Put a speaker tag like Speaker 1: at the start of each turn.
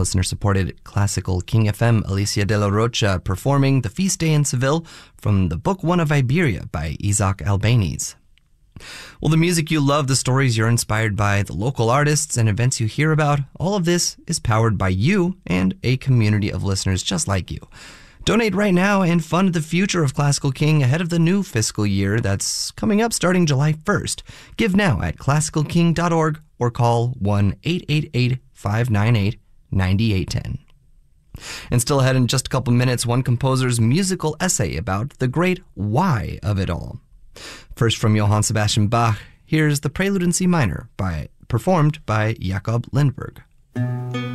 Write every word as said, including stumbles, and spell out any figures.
Speaker 1: listener-supported Classical King F M, Alicia de la Rocha, performing The Feast Day in Seville from the Book One of Iberia by Isaac Albéniz. Well, the music you love, the stories you're inspired by, the local artists and events you hear about, all of this is powered by you and a community of listeners just like you. Donate right now and fund the future of Classical King ahead of the new fiscal year that's coming up starting July first. Give now at classical king dot org or call one eight eight eight, five nine eight, nine eight one zero. And still ahead in just a couple minutes, one composer's musical essay about the great why of it all. First, from Johann Sebastian Bach, here's the Prelude in C minor, by performed by Jakob Lindberg.